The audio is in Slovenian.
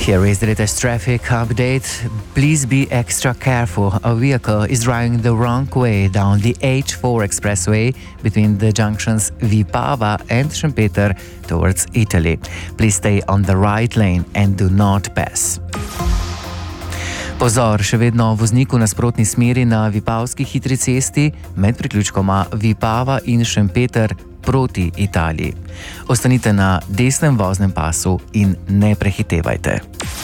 Here is the latest traffic update. Please be extra careful. A vehicle is driving the wrong way down the H4 expressway between the junctions Vipava and Šempeter towards Italy. Please stay on the right lane and do not pass. Pozor, še vedno voznik v nasprotni smeri na Vipavski hitri cesti med priključkoma Vipava in Šempeter proti Italiji. Ostanite na desnem voznem pasu in ne prehitevajte.